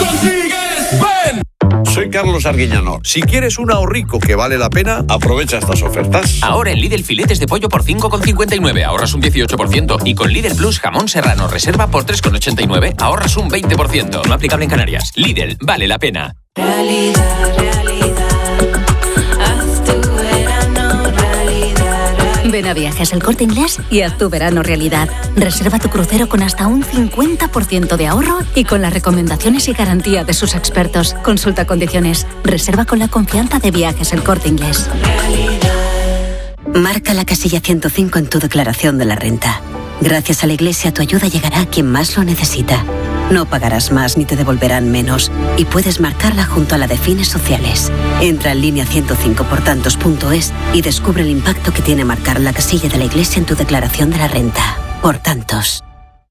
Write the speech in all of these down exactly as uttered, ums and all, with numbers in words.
consigues, ven. Soy Carlos Arguiñano. Si quieres un ahorrico que vale la pena, aprovecha estas ofertas. Ahora en Lidl filetes de pollo por cinco con cincuenta y nueve, ahorras un dieciocho por ciento. Y con Lidl Plus jamón serrano reserva por tres con ochenta y nueve, ahorras un veinte por ciento. No aplicable en Canarias. Lidl, vale la pena. Realidad, realidad. Haz tu verano realidad, realidad. Ven a Viajes El Corte Inglés y haz tu verano realidad. Reserva tu crucero con hasta un cincuenta por ciento de ahorro y con las recomendaciones y garantía de sus expertos. Consulta condiciones. Reserva con la confianza de Viajes El Corte Inglés. Marca la casilla ciento cinco en tu declaración de la renta. Gracias a la Iglesia, tu ayuda llegará a quien más lo necesita. No pagarás más ni te devolverán menos. Y puedes marcarla junto a la de fines sociales. Entra en línea ciento cinco por tantos punto es y descubre el impacto que tiene marcar la casilla de la Iglesia en tu declaración de la renta. Por tantos.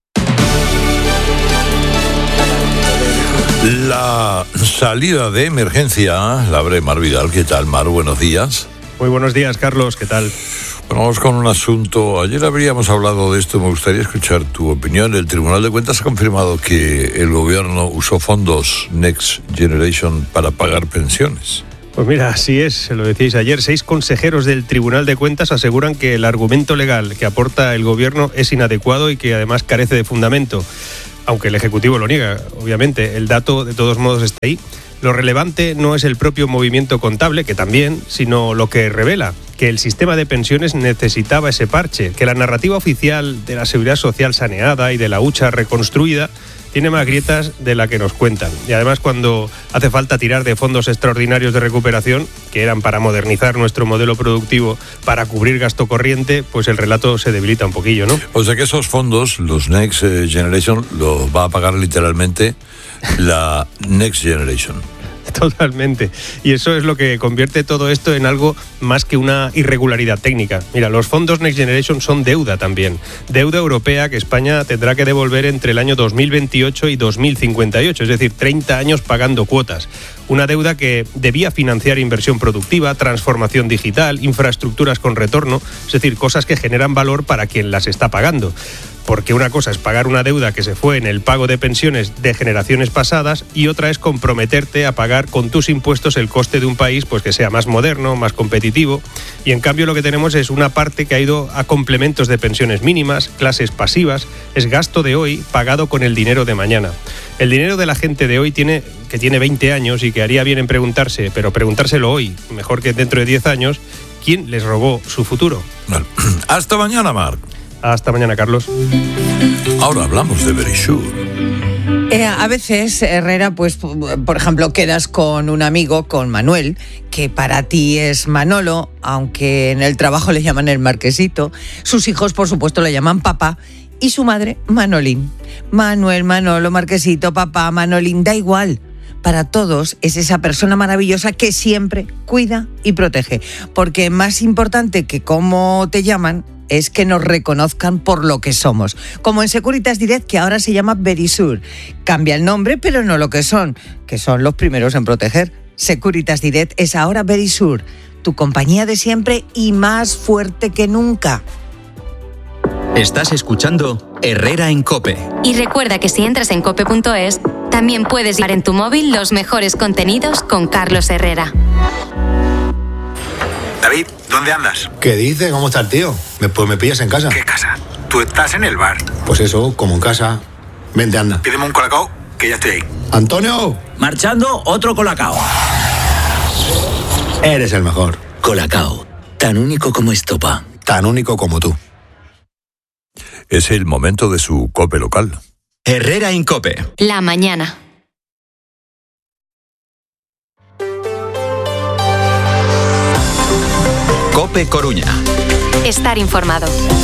La salida de emergencia la abre Mar Vidal. ¿Qué tal, Mar? Buenos días. Muy buenos días, Carlos. ¿Qué tal? Bueno, vamos con un asunto. Ayer habríamos hablado de esto. Me gustaría escuchar tu opinión. El Tribunal de Cuentas ha confirmado que el gobierno usó fondos Next Generation para pagar pensiones. Pues mira, así es, se lo decíais ayer. Seis consejeros del Tribunal de Cuentas aseguran que el argumento legal que aporta el gobierno es inadecuado y que además carece de fundamento. Aunque el Ejecutivo lo niega, obviamente. El dato, de todos modos, está ahí. Lo relevante no es el propio movimiento contable, que también, sino lo que revela, que el sistema de pensiones necesitaba ese parche, que la narrativa oficial de la seguridad social saneada y de la hucha reconstruida tiene más grietas de la que nos cuentan. Y además, cuando hace falta tirar de fondos extraordinarios de recuperación, que eran para modernizar nuestro modelo productivo, para cubrir gasto corriente, pues el relato se debilita un poquillo, ¿no? O sea que esos fondos, los Next Generation, los va a pagar literalmente la Next Generation. Totalmente. Y eso es lo que convierte todo esto en algo más que una irregularidad técnica. Mira, los fondos Next Generation son deuda también. Deuda europea que España tendrá que devolver entre el año dos mil veintiocho y dos mil cincuenta y ocho, es decir, treinta años pagando cuotas. Una deuda que debía financiar inversión productiva, transformación digital, infraestructuras con retorno, es decir, cosas que generan valor para quien las está pagando. Porque una cosa es pagar una deuda que se fue en el pago de pensiones de generaciones pasadas y otra es comprometerte a pagar con tus impuestos el coste de un país pues que sea más moderno, más competitivo. Y en cambio lo que tenemos es una parte que ha ido a complementos de pensiones mínimas, clases pasivas, es gasto de hoy pagado con el dinero de mañana. El dinero de la gente de hoy tiene, que tiene veinte años y que haría bien en preguntarse, pero preguntárselo hoy, mejor que dentro de diez años, ¿quién les robó su futuro? Bueno, hasta mañana, Marc. Hasta mañana, Carlos. Ahora hablamos de Verisure. Eh, a veces, Herrera, pues, por ejemplo, quedas con un amigo, con Manuel, que para ti es Manolo, aunque en el trabajo le llaman el Marquesito. Sus hijos, por supuesto, le llaman papá. Y su madre, Manolín. Manuel, Manolo, Marquesito, papá, Manolín, da igual. Para todos es esa persona maravillosa que siempre cuida y protege. Porque más importante que cómo te llaman es que nos reconozcan por lo que somos. Como en Securitas Direct, que ahora se llama Verisure. Cambia el nombre, pero no lo que son, que son los primeros en proteger. Securitas Direct es ahora Verisure, tu compañía de siempre y más fuerte que nunca. Estás escuchando Herrera en COPE. Y recuerda que si entras en cope punto es, también puedes ver en tu móvil los mejores contenidos con Carlos Herrera. David, ¿dónde andas? ¿Qué dices? ¿Cómo está el tío? Me, pues me pillas en casa. ¿Qué casa? Tú estás en el bar. Pues eso, como en casa. Vente, anda. Pídeme un colacao, que ya estoy ahí. ¡Antonio! Marchando, otro colacao. Eres el mejor. Colacao, tan único como estopa. Tan único como tú. Es el momento de su COPE local. Herrera en COPE. La mañana. COPE Coruña. Estar informado.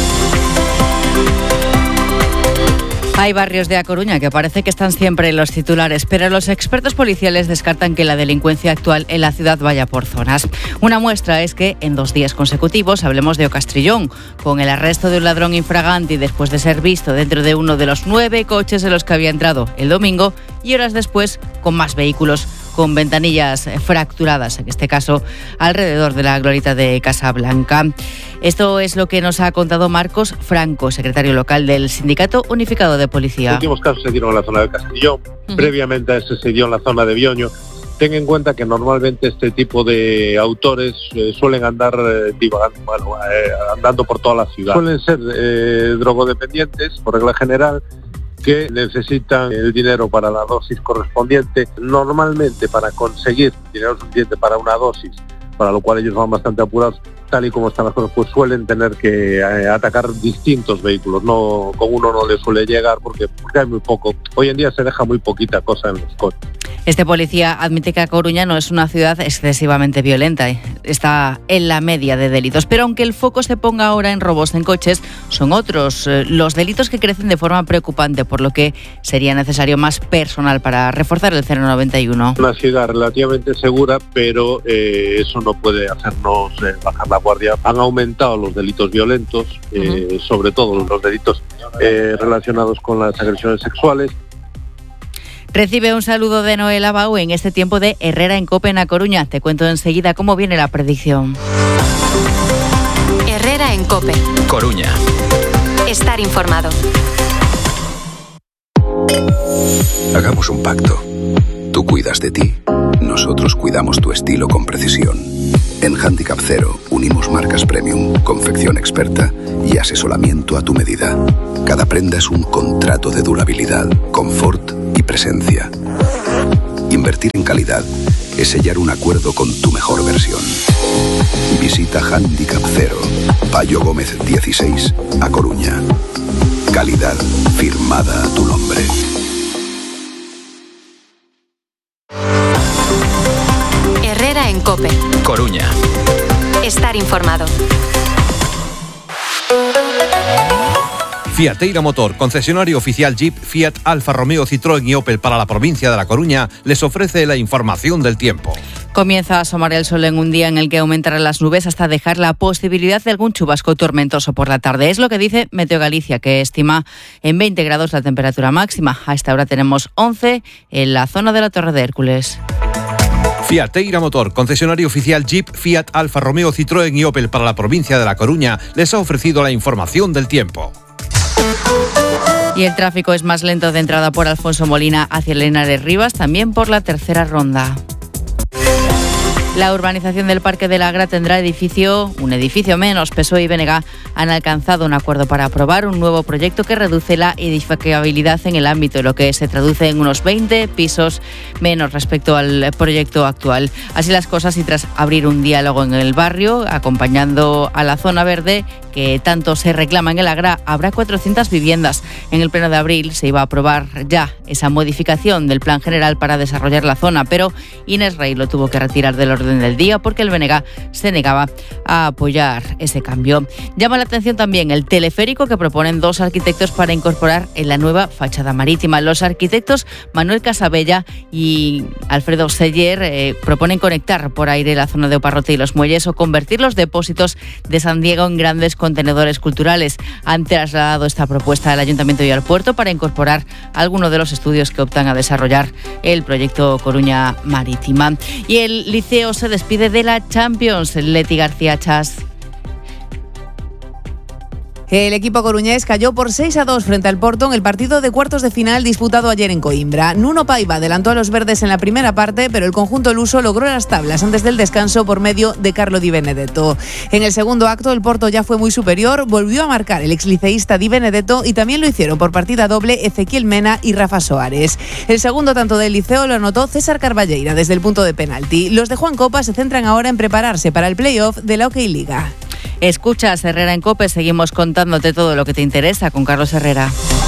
Hay barrios de A Coruña que parece que están siempre en los titulares, pero los expertos policiales descartan que la delincuencia actual en la ciudad vaya por zonas. Una muestra es que en dos días consecutivos, hablemos de Ocastrillón, con el arresto de un ladrón infraganti después de ser visto dentro de uno de los nueve coches en los que había entrado el domingo y horas después con más vehículos. con ventanillas fracturadas, en este caso alrededor de la glorieta de Casablanca. Esto es lo que nos ha contado Marcos Franco, secretario local del Sindicato Unificado de Policía. Los últimos casos se dieron en la zona de Castellón, uh-huh. previamente a ese se dio en la zona de Bioño. Ten en cuenta que normalmente este tipo de autores eh, suelen andar eh, divagando, bueno, eh, andando por toda la ciudad. Suelen ser eh, drogodependientes, por regla general, que necesitan el dinero para la dosis correspondiente. Normalmente, para conseguir dinero suficiente para una dosis, para lo cual ellos van bastante apurados, tal y como están las cosas, pues suelen tener que eh, atacar distintos vehículos. No, con uno no les suele llegar porque, porque hay muy poco. Hoy en día se deja muy poquita cosa en los coches. Este policía admite que A Coruña no es una ciudad excesivamente violenta, está en la media de delitos, pero aunque el foco se ponga ahora en robos en coches, son otros los delitos que crecen de forma preocupante, por lo que sería necesario más personal para reforzar el cero noventa y uno. Una ciudad relativamente segura, pero eh, eso no puede hacernos eh, bajar la guardia. Han aumentado los delitos violentos, eh, uh-huh. sobre todo los delitos eh, relacionados con las agresiones sexuales. Recibe un saludo de Noel Abau en este tiempo de Herrera en COPE en A Coruña. Te cuento enseguida cómo viene la predicción. Herrera en COPE. Coruña. Estar informado. Hagamos un pacto. Tú cuidas de ti, nosotros cuidamos tu estilo con precisión. En Handicap Cero unimos marcas premium, confección experta y asesoramiento a tu medida. Cada prenda es un contrato de durabilidad, confort y presencia. Invertir en calidad es sellar un acuerdo con tu mejor versión. Visita Handicap Cero, Payo Gómez dieciséis, A Coruña. Calidad firmada a tu nombre. Herrera en COPE. Coruña. Estar informado. Fiateira Motor, concesionario oficial Jeep, Fiat, Alfa Romeo, Citroën y Opel para la provincia de La Coruña, les ofrece la información del tiempo. Comienza a asomar el sol en un día en el que aumentarán las nubes hasta dejar la posibilidad de algún chubasco tormentoso por la tarde. Es lo que dice Meteo Galicia, que estima en veinte grados la temperatura máxima. A esta hora tenemos once en la zona de la Torre de Hércules. Fiateira Motor, concesionario oficial Jeep, Fiat, Alfa Romeo, Citroën y Opel para la provincia de La Coruña, les ha ofrecido la información del tiempo. Y el tráfico es más lento de entrada por Alfonso Molina hacia el Henares Rivas, también por la tercera ronda. La urbanización del Parque de la Agra tendrá edificio, un edificio menos. P S O E y B N G han alcanzado un acuerdo para aprobar un nuevo proyecto que reduce la edificabilidad en el ámbito, lo que se traduce en unos veinte pisos menos respecto al proyecto actual. Así las cosas, y tras abrir un diálogo en el barrio, acompañando a la zona verde, que tanto se reclama en el Agra, habrá cuatrocientas viviendas. En el pleno de abril se iba a aprobar ya esa modificación del plan general para desarrollar la zona, pero Inés Rey lo tuvo que retirar del orden del día porque el B N G se negaba a apoyar ese cambio. Llama la atención también el teleférico que proponen dos arquitectos para incorporar en la nueva fachada marítima. Los arquitectos Manuel Casabella y Alfredo Seller eh, proponen conectar por aire la zona de Oparrote y los muelles o convertir los depósitos de San Diego en grandes contenedores culturales. Han trasladado esta propuesta al Ayuntamiento y al puerto para incorporar algunos de los estudios que optan a desarrollar el proyecto Coruña Marítima. Y el Liceo se despide de la Champions. Leti García Chas. El equipo coruñés cayó por seis a dos frente al Porto en el partido de cuartos de final disputado ayer en Coimbra. Nuno Paiva adelantó a los verdes en la primera parte, pero el conjunto luso logró las tablas antes del descanso por medio de Carlo Di Benedetto. En el segundo acto el Porto ya fue muy superior, volvió a marcar el exliceísta Di Benedetto y también lo hicieron por partida doble Ezequiel Mena y Rafa Soares. El segundo tanto del Liceo lo anotó César Carballeira desde el punto de penalti. Los de Juan Copa se centran ahora en prepararse para el play-off de la OK Liga. Escuchas Herrera en COPE, seguimos contándote todo lo que te interesa con Carlos Herrera.